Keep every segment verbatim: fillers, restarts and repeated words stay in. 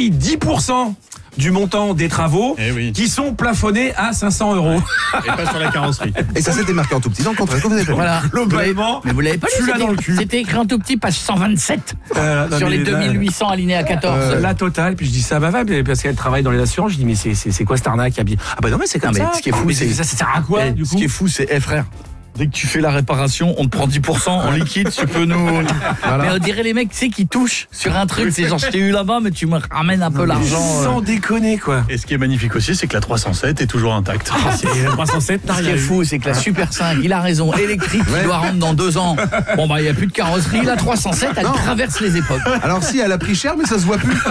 pris dix pour cent du montant des travaux eh oui. qui sont plafonnés à cinq cents euros. Ouais. Et pas sur la carrosserie. Et ça c'était marqué en tout petit dans le contrat. Vous avez fait. Voilà. Globalement, mais vous l'avez pas lu, tu l'as c'était- dans le cul. C'était écrit en tout petit, page cent vingt-sept, Euh, non, sur mais les là, deux mille huit cents alinéés à quatorze. Euh, la totale, puis je dis ça à ma femme parce qu'elle travaille dans les assurances. Je dis mais c'est c'est c'est quoi cette arnaque? Ah bah non mais c'est comme Non, mais ça. ce qui est fou, Mais c'est- ça, ça sert à quoi Eh, du ce coup? qui est fou, c'est, eh frère, dès que tu fais la réparation, on te prend dix pour cent en liquide, tu peux nous... Voilà. Mais on dirait les mecs, tu sais, qui touchent sur un truc, c'est genre, je t'ai eu là-bas, mais tu me ramènes un peu l'argent. euh. Sans déconner quoi. Et ce qui est magnifique aussi, c'est que la trois cent sept est toujours intacte. C'est la trois cent sept, Ce qui est fou, c'est que la Super cinq, il a raison, électrique, qui doit rendre dans deux ans. Bon, bah, il n'y a plus de carrosserie. La trois cent sept, elle Non. traverse les époques. Alors si elle a pris cher mais ça se voit plus.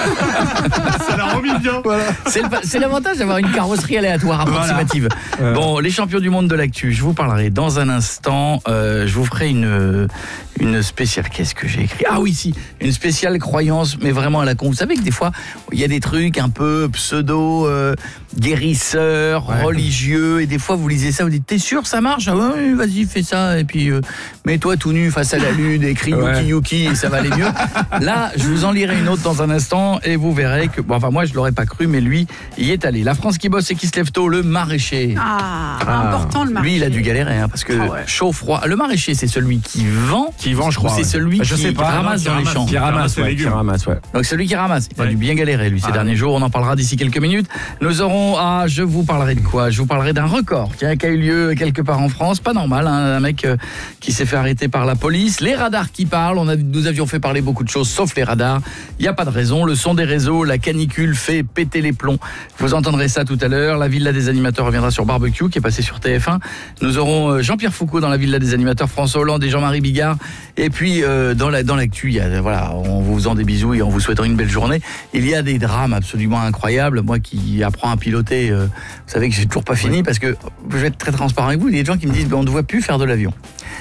Ça l'a remis bien. Voilà. C'est, le- c'est l'avantage d'avoir une carrosserie aléatoire, approximative. Voilà. Bon, les champions du monde de l'actu, je vous parlerai dans un instant. Euh, je vous ferai une, une spéciale. Qu'est-ce que j'ai écrit? Ah oui, si, une spéciale croyance, mais vraiment à la con. Vous savez que des fois, il y a des trucs un peu pseudo, euh, guérisseurs, Ouais. religieux, et des fois vous lisez ça, vous dites, t'es sûr ça marche? Ah ouais, vas-y, fais ça, et puis euh, mets-toi tout nu face à la lune, écris Ouais. Yuki Yuki, et ça va aller mieux. Là, je vous en lirai une autre dans un instant, et vous verrez que, bon, enfin moi je l'aurais pas cru, mais lui, il y est allé. La France qui bosse et qui se lève tôt, le maraîcher. Ah, important le marché. Lui, il a dû galérer, hein, parce que Ah ouais. chaud, froid. Le maraîcher, c'est celui qui vend, Qui vend, je crois. ou c'est ouais. celui Je qui sais pas, ramasse non, dans les ramasse, champs. Qui ramasse, les ouais, qui légumes. ramasse, ouais. Donc celui qui ramasse, il a Ouais. dû bien galérer lui ces Ah. derniers jours, on en parlera d'ici quelques minutes. Nous aurons, ah, je vous parlerai de quoi? Je vous parlerai d'un record qui a, qui a eu lieu quelque part en France, pas normal, hein, un mec euh, qui s'est fait arrêter par la police, les radars qui parlent, on a, nous avions fait parler beaucoup de choses sauf les radars, il n'y a pas de raison, le son des réseaux, la canicule fait péter les plombs, vous entendrez ça tout à l'heure, la Villa des animateurs reviendra sur Barbecue qui est passé sur T F un, nous aurons euh, Jean-Pierre Foucault dans la Villa des animateurs, François Hollande et Jean-Marie Bigard, et puis euh, dans la dans l'actu, il y a, voilà, en vous faisant des bisous et en vous souhaitant une belle journée, il y a des drames absolument incroyables. Moi qui apprends à piloter, euh, vous savez que j'ai toujours pas fini parce que je vais être très transparent avec vous, il y a des gens qui me disent ben, on ne doit plus faire de l'avion.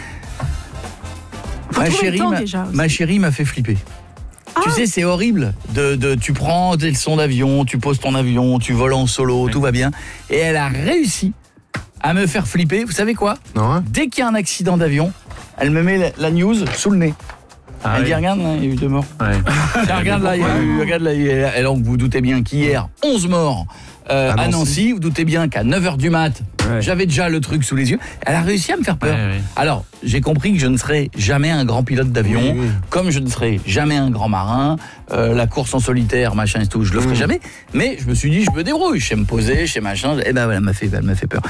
Faut Ma trouver le chérie, temps, m'a- déjà, aussi. ma chérie m'a fait flipper. Tu sais, c'est horrible. De, de, tu prends des leçons d'avion, tu poses ton avion, tu voles en solo, tout va bien. Et elle a réussi à me faire flipper. Vous savez quoi? Non hein. Dès qu'il y a un accident d'avion, elle me met la, la news sous le nez. Ah elle oui. dit regarde, là, il y a eu deux morts. Ouais. Tiens, regarde là, il y a eu, regarde là, il y a- alors, vous vous doutez bien qu'hier, onze morts euh, À à Nancy. Nancy. Vous doutez bien qu'à neuf heures du mat, Ouais. j'avais déjà le truc sous les yeux. Elle a réussi à me faire peur. Ouais, ouais. Alors, j'ai compris que je ne serai jamais un grand pilote d'avion, Oui, oui. comme je ne serai jamais un grand marin, euh, la course en solitaire, machin et tout, je le ferai Mm. jamais. Mais je me suis dit, je me débrouille, je sais me poser, je sais machin. Et ben voilà, elle m'a fait, elle m'a fait peur.